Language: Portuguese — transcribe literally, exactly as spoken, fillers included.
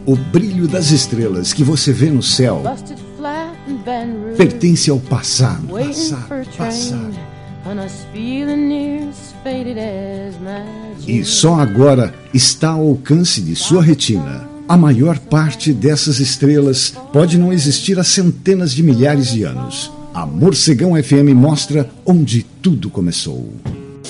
O brilho das estrelas que você vê no céu pertence ao passado, passado, passado. E só agora está ao alcance de sua retina. A maior parte dessas estrelas pode não existir há centenas de milhares de anos. A Morcegão F M mostra onde tudo começou.